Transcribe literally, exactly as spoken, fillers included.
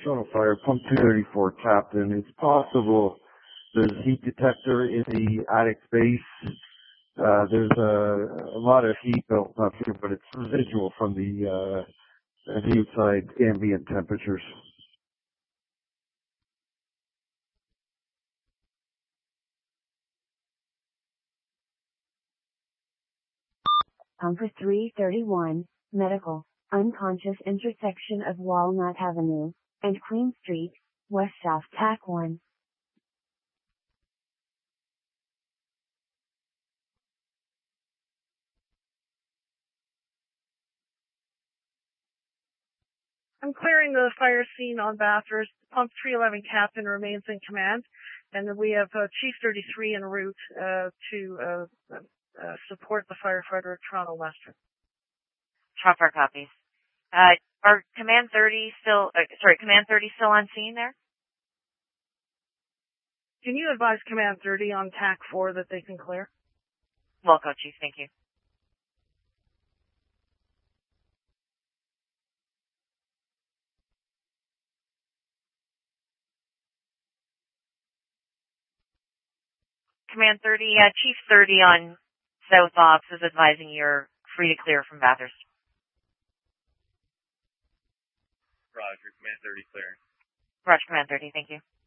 Toronto Fire, Pump two thirty-four, Captain. It's possible there's a heat detector in the attic space. Uh, there's a, a lot of heat built up here, but it's residual from the, uh, the outside ambient temperatures. Pumper three thirty-one, Medical, unconscious intersection of Walnut Avenue and Queen Street, West South T A C one. I'm clearing the fire scene on Bathurst. Pump three eleven Captain remains in command, and we have uh, Chief thirty-three en route uh, to uh, uh, support the firefighter at Toronto Western. Toronto Fire copies. Uh, are Command thirty still, uh, sorry, Command thirty still on scene there? Can you advise Command thirty on T A C four that they can clear? Well, go, Chief. Thank you. Command thirty, uh, Chief thirty on South Ops is advising you're free to clear from Bathurst. Roger, Command thirty clear. Roger, Command thirty, thank you.